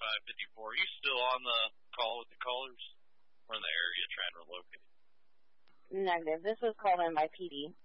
3554. Are you still on the call with the callers? We're in the area trying to locate. Negative. This was called in by PD.